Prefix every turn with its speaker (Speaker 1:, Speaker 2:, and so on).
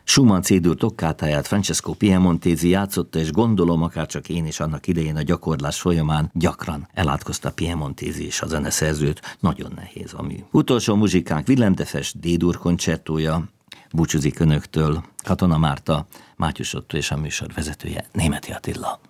Speaker 1: Schumann C-dur tokkátáját Francesco Piemontesi játszotta, és gondolom, akárcsak én is annak idején a gyakorlás folyamán gyakran elátkozta Piemontesi és a zeneszerzőt. Nagyon nehéz a mű. Utolsó muzsikánk Willem Dafoe D-dur koncertója. Búcsúzik önöktől Katona Márta, Mátyus Otto és a műsor vezetője Németi Attila.